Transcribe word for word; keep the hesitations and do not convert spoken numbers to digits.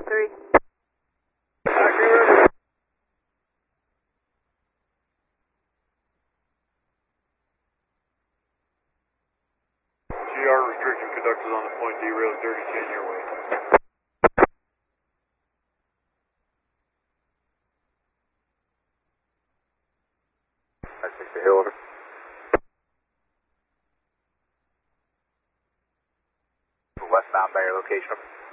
three. G R restriction conducted on the point, derails dirty ten your way. I six the hill order. Westbound Barrier location.